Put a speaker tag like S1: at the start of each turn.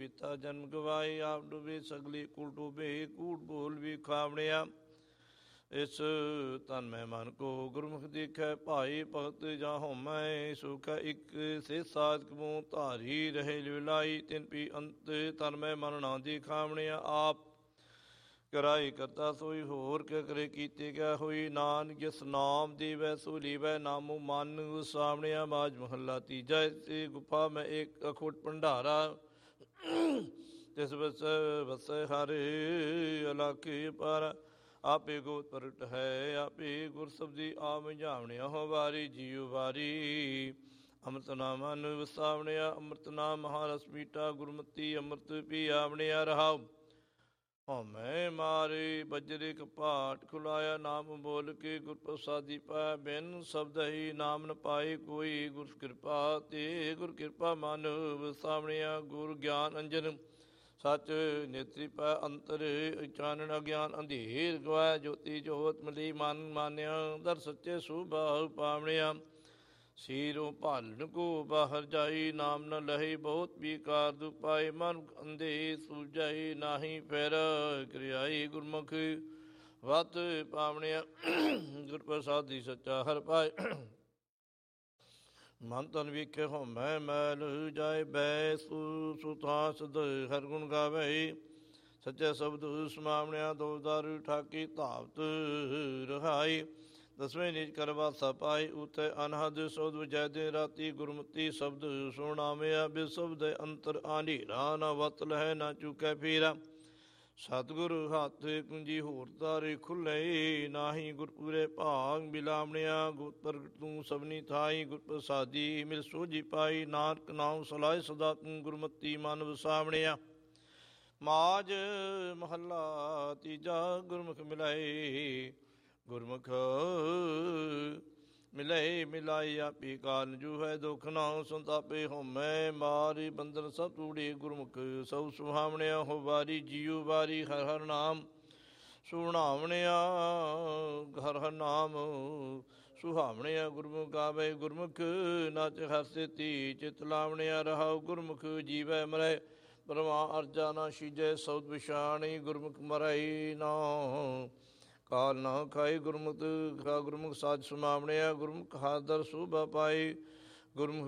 S1: ਪਿਤਾ ਜਨਮ ਗਵਾਏ, ਆਪ ਡੁਬੇ ਸਗਲੀ ਕੁਲ ਡੁਬੇ, ਕੂਟ ਬੋਲ ਵੀ ਖਾਵਣਿਆ। ਇਸ ਤਨ ਮੈਂ ਮਨ ਕੋ ਗੁਰਮੁਖ ਦੇਖੈ, ਭਾਈ ਭਗਤ ਜਾਂ ਹੋਮੈ, ਸੁਖ ਇੱਕ ਸੇ ਸਾਧਕ ਮੂੰ ਧਾਰੀ ਰਹੇ ਲਿਵਲਾਈ, ਤਿਨ ਪੀ ਅੰਤ ਤਨ ਮੈਂ ਮਨ ਨਾ ਦਿਖਾਵਣਿਆ। ਆਪ ਕਰਾਈ ਕਰਤਾ ਸੋਈ, ਹੋਰ ਕਿਆ ਕਰੇ ਕੀਤੇ ਕਿਆ ਹੋਈ, ਨਾਨਕ ਜਿਸ ਨਾਮ ਦੇਵੈ ਸੋ ਲੀਵੈ, ਨਾਮੋ ਮਨ ਵਸਾਵਣਿਆ। ਬਾਜ ਮਹੱਲਾ ਤੀਜਾ। ਇਸੇ ਗੁਫਾ ਮੈਂ ਇੱਕ ਅਖੋਟ ਭੰਡਾਰਾ, ਤਿਸ ਵਸੈ ਹਰ ਅਲਾਖੇ ਪਰ, ਆਪੇ ਗੋਤ ਪ੍ਰਗਟ ਹੈ, ਆਪੇ ਗੁਰ ਸਬਦੀ ਆਪ ਜਾਵਣਿਆ। ਹੋ ਵਾਰੀ ਜੀਉ ਵਾਰੀ, ਅੰਮ੍ਰਿਤ ਨਾਮ ਮਨ ਵਸਾਵਣਿਆ। ਅੰਮ੍ਰਿਤ ਨਾਮ ਮਹਾਰਸ ਮੀਠਾ, ਗੁਰਮਤੀ ਅੰਮ੍ਰਿਤ ਪੀ ਆਵਣਿਆ। ਰਹਾਉ ਹਉਮੈ ਮਾਰੇ ਬਜਰੇ ਕਪਾਟ ਖੁਲਾਇਆ, ਨਾਮ ਬੋਲ ਕੇ ਗੁਰ ਪ੍ਰਸਾਦੀ ਪਾਇਆ। ਬਿਨ ਸ਼ਬਦ ਹੀ ਨਾਮ ਨ ਪਾਏ ਕੋਈ, ਗੁਰ ਕਿਰਪਾ ਤੇ ਗੁਰ ਕਿਰਪਾ ਮਨ ਵਸਾਵਣਿਆ। ਗੁਰ ਗਿਆਨ ਅੰਜਨ ਸੱਚ ਨੇਤਰੀ ਪੈ ਅੰਤਰ, ਚਾਨਣ ਅਗਿਆਨ ਅੰਧੇਰ ਗਵਾਇਆ। ਜੋਤੀ ਜੋਤ ਮਿਲੀ ਮਨ ਮਾਨਿਆ, ਦਰ ਸੱਚੇ ਸੁਭਾਉ ਪਾਵਣਿਆ। ਸੀਰੋਂ ਭਾਲਣ ਕੋ ਬਾਹਰ ਜਾਈ, ਨਾਮ ਨ ਲਹੀ ਬਹੁਤ ਬੀਕਾਰ ਦੁਪਾਏ। ਮਨ ਅੰਧੇ ਸੂਝਾਈ, ਨਾਹੀ ਫਿਰ ਕਿਰਿਆਈ, ਗੁਰਮੁਖ ਵਤ ਪਾਵਣਿਆ। ਗੁਰ ਪ੍ਰਸਾਦੀ ਸੱਚਾ ਹਰਿ ਪਾਏ, ਮਨ ਤਨ ਵੇਖੇ ਹਉਮੈ ਮੈਲ ਜਾਏ। ਬੈ ਸੁਥਾਂ ਸਦ ਹਰਿ ਗੁਣ ਗਾਵੇ, ਸੱਚੇ ਸ਼ਬਦ ਸਮਾਵਣਿਆ। ਦੋ ਦਾਰੂ ਠਾਕੀ ਧਾਵਤ ਰਹਾਈ, ਦਸਵੇਂ ਨਿਜ ਕਰ ਵਾਸਾ ਪਾਈ। ਉਤੇ ਅਨਹਦ ਸ਼ਬਦ ਵਜੈ ਦਿਨ ਰਾਤੀ, ਗੁਰਮਤੀ ਸ਼ਬਦ ਸੁਣਾਵਿਆ। ਬਿਸ਼ਬਦ ਅੰਤਰ ਆਂਧੇਰਾ, ਨਾ ਵਤ ਲਹੈ ਨਾ ਚੁਕੈ ਫੇਰਾ। ਸਤਿਗੁਰ ਹੱਥ ਕੁੰਜੀ ਹੋਰ ਤਾਰੇ ਖੁੱਲੇ, ਨਾਹੀ ਗੁਰਪੂਰੇ ਭਾਗ ਮਿਲਾਵਣਿਆ। ਗੁਰ ਪ੍ਰਗਟ ਤੂੰ ਸਭਨੀ ਥਾਈ, ਗੁਰ ਪ੍ਰਸਾਦੀ ਮਿਲ ਸੋਝੀ ਪਾਈ। ਨਾਨਕ ਨਾਮ ਸਲਾਹੇ ਸਦਾ ਤੂੰ, ਗੁਰਮਤੀ ਮਨ ਵਸਾਵਣਿਆ। ਮਾਝ ਮਹੱਲਾ ਤੀਜਾ। ਗੁਰਮੁਖ ਮਿਲਾਏ ਗੁਰਮੁਖ ਮਿਲਾਏ, ਮਿਲਾਈ ਆਪੀ ਕਾਰਨ ਜੂ ਹੈ। ਦੁਖ ਨਾਉ ਸੰਤਾਪੇ ਹਉਮੈ ਮਾਰੀ, ਬੰਧਨ ਸਭ ਤੂੜੇ ਗੁਰਮੁਖ ਸਭ ਸੁਹਾਵਣਿਆ। ਹੋ ਵਾਰੀ ਜੀਉ ਵਾਰੀ, ਹਰਿ ਹਰਿ ਨਾਮ ਸੁਣਾਵਣਿਆ। ਹਰਿ ਹਰਿ ਨਾਮ ਸੁਹਾਵਣਿਆ। ਗੁਰਮੁਖ ਗਾਵੇ ਗੁਰਮੁਖ ਨਾਚ, ਹਰਿ ਸੇਤੀ ਚਿਤ ਲਾਵਣਿਆ। ਰਹਾਉ ਗੁਰਮੁਖ ਜੀਵੈ ਮਰੈ, ਪਰਮਾ ਅਰਜਾ ਨਾ ਸੀਜੈ। ਸਬਦ ਵਿਛਾਣੀ ਗੁਰਮੁਖ ਮਰੈ ਨਾ, ਕਾਲ ਨਾ ਖਾਏ। ਗੁਰਮੁਖ ਸਾਜ ਸਮਾਵਣਿਆ। ਗੁਰਮੁਖ ਹਾਦਰ ਸੋਭਾ ਪਾਏ, ਗੁਰਮੁਖ